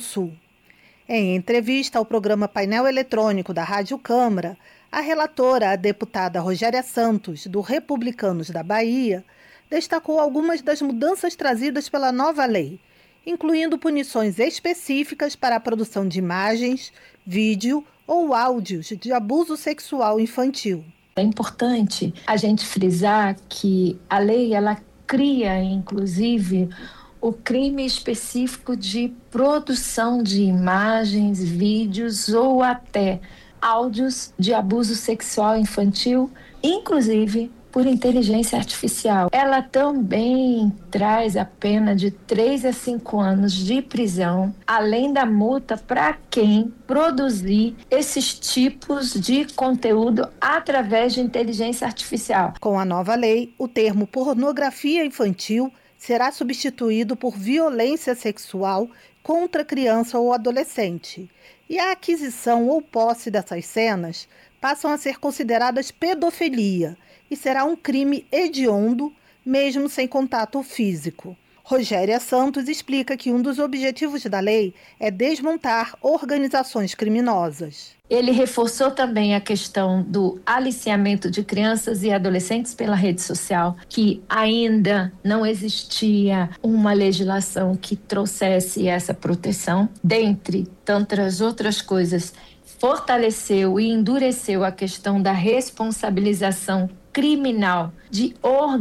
Sul. Em entrevista ao programa Painel Eletrônico da Rádio Câmara, a relatora, a deputada Rogéria Santos, do Republicanos da Bahia, destacou algumas das mudanças trazidas pela nova lei, incluindo punições específicas para a produção de imagens, vídeo ou áudios de abuso sexual infantil. É importante a gente frisar que a lei ela cria, inclusive, o crime específico de produção de imagens, vídeos ou até áudios de abuso sexual infantil, inclusive por inteligência artificial. Ela também traz a pena de 3 a 5 anos de prisão, além da multa para quem produzir esses tipos de conteúdo através de inteligência artificial. Com a nova lei, o termo pornografia infantil será substituído por violência sexual contra criança ou adolescente. E a aquisição ou posse dessas cenas passam a ser consideradas pedofilia e será um crime hediondo, mesmo sem contato físico. Rogéria Santos explica que um dos objetivos da lei é desmontar organizações criminosas. Ele reforçou também a questão do aliciamento de crianças e adolescentes pela rede social, que ainda não existia uma legislação que trouxesse essa proteção. Dentre tantas outras coisas, fortaleceu e endureceu a questão da responsabilização criminal de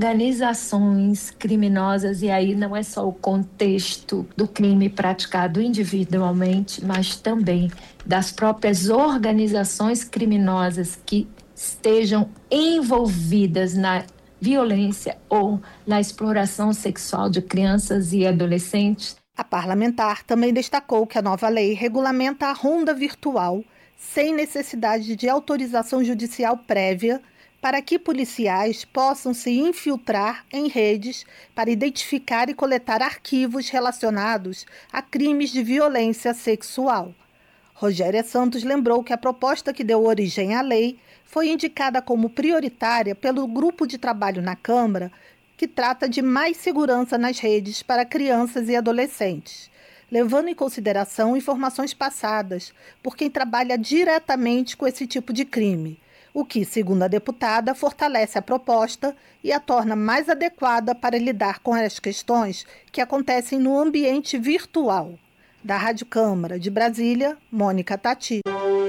organizações criminosas, e aí não é só o contexto do crime praticado individualmente, mas também das próprias organizações criminosas que estejam envolvidas na violência ou na exploração sexual de crianças e adolescentes. A parlamentar também destacou que a nova lei regulamenta a ronda virtual sem necessidade de autorização judicial prévia, para que policiais possam se infiltrar em redes para identificar e coletar arquivos relacionados a crimes de violência sexual. Rogéria Santos lembrou que a proposta que deu origem à lei foi indicada como prioritária pelo grupo de trabalho na Câmara, que trata de mais segurança nas redes para crianças e adolescentes, levando em consideração informações passadas por quem trabalha diretamente com esse tipo de crime, o que, segundo a deputada, fortalece a proposta e a torna mais adequada para lidar com as questões que acontecem no ambiente virtual. Da Rádio Câmara de Brasília, Mônica Tati.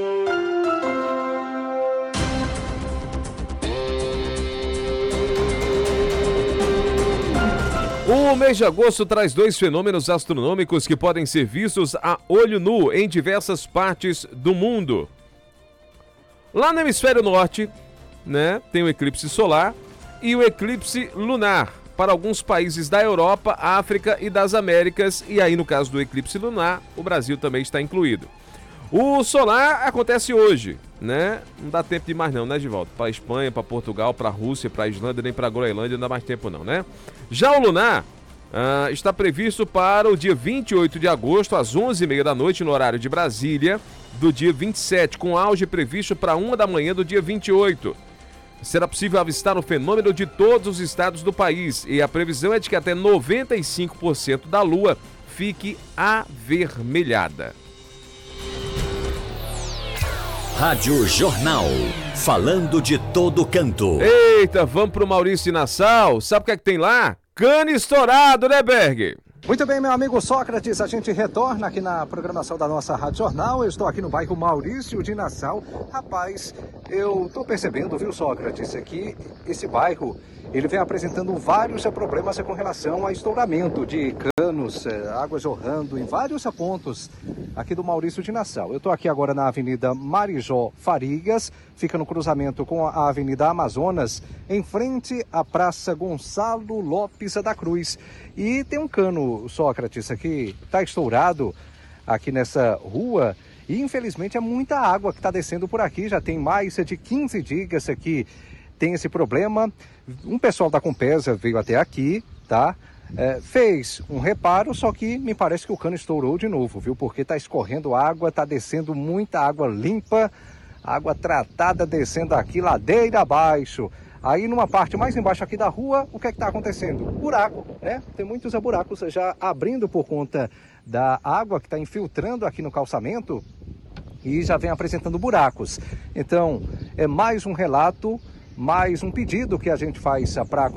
O mês de agosto traz 2 fenômenos astronômicos que podem ser vistos a olho nu em diversas partes do mundo. Lá no hemisfério norte, né, tem o eclipse solar e o eclipse lunar para alguns países da Europa, África e das Américas, e aí no caso do eclipse lunar, o Brasil também está incluído. O solar acontece hoje, né? Não dá tempo de mais não, né, Givaldo? Para Espanha, para Portugal, para Rússia, para Islândia, nem para Groenlândia não dá mais tempo não, né? Já o lunar está previsto para o dia 28 de agosto, às 11h30 da noite, no horário de Brasília, do dia 27, com auge previsto para 1 da manhã do dia 28. Será possível avistar o fenômeno de todos os estados do país e a previsão é de que até 95% da lua fique avermelhada. Rádio Jornal, falando de todo canto. Eita, vamos pro Maurício de Nassau. Sabe o que é que tem lá? Cano estourado, né, Berg? Muito bem, meu amigo Sócrates, a gente retorna aqui na programação da nossa Rádio Jornal. Eu estou aqui no bairro Maurício de Nassau. Rapaz, eu estou percebendo, viu, Sócrates, que esse bairro, ele vem apresentando vários problemas com relação a estouramento de canos, água jorrando em vários pontos aqui do Maurício de Nassau. Eu estou aqui agora na Avenida Marijó Farigas, fica no cruzamento com a Avenida Amazonas, em frente à Praça Gonçalo Lopes da Cruz. E tem um cano, Sócrates, aqui está estourado aqui nessa rua e infelizmente é muita água que está descendo por aqui. Já tem mais de 15 dias aqui, tem esse problema. Um pessoal da Compesa veio até aqui, tá? Fez um reparo, só que me parece que o cano estourou de novo, viu? Porque está escorrendo água, está descendo muita água limpa, água tratada descendo aqui ladeira abaixo. Aí numa parte mais embaixo aqui da rua, o que é que está acontecendo? Buraco, né? Tem muitos buracos já abrindo por conta da água que está infiltrando aqui no calçamento e já vem apresentando buracos. Então, é mais um relato, mais um pedido que a gente faz para